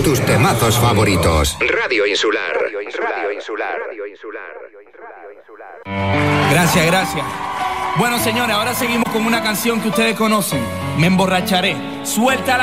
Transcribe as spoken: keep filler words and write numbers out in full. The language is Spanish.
tus temazos favoritos. Radio Insular. Radio Insular. Radio Insular. Gracias, gracias. Bueno, señores, ahora seguimos con una canción que ustedes conocen. Me emborracharé. Suéltala.